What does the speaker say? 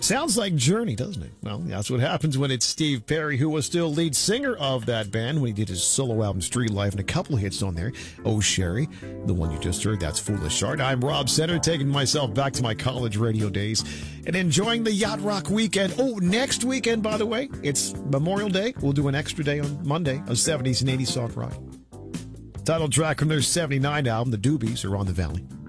Sounds like Journey, doesn't it? Well, that's what happens when it's Steve Perry, who was still lead singer of that band when he did his solo album Street Life, and a couple of hits on there. Oh, Sherry, the one you just heard, that's Foolish Heart. I'm Rob Center, taking myself back to my college radio days and enjoying the Yacht Rock weekend. Oh, next weekend, by the way, it's Memorial Day. We'll do an extra day on Monday of 70s and 80s soft rock. Title track from their 79 album, The Doobies, are on the Valley.